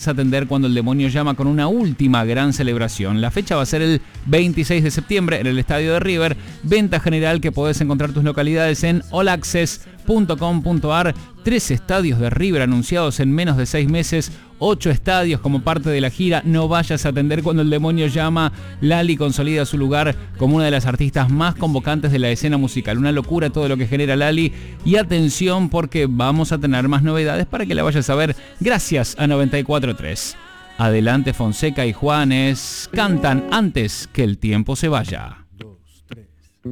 vayas a atender cuando el demonio llama con una última gran celebración. La fecha va a ser el 26 de septiembre en el estadio de River. Venta general que podés encontrar tus localidades en allaccess.com.ar. 3 estadios de River anunciados en menos de 6 meses. 8 estadios como parte de la gira No vayas a atender cuando el demonio llama. Lali consolida su lugar como una de las artistas más convocantes de la escena musical. Una locura todo lo que genera Lali. Y atención porque vamos a tener más novedades para que la vayas a ver gracias a 94.3. Adelante Fonseca y Juanes cantan Antes que el tiempo se vaya.